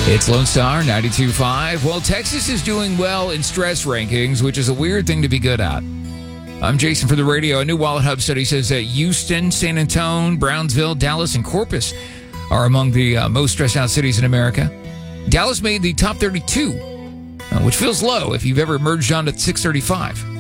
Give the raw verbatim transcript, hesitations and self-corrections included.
It's Lone Star ninety-two point five. Well, Texas is doing well in stress rankings, which is a weird thing to be good at. I'm Jason for the radio. A new Wallet Hub study says that Houston, San Antonio, Brownsville, Dallas, and Corpus are among the uh, most stressed out cities in America. Dallas made the top thirty-two, uh, which feels low if you've ever merged on to six thirty-five.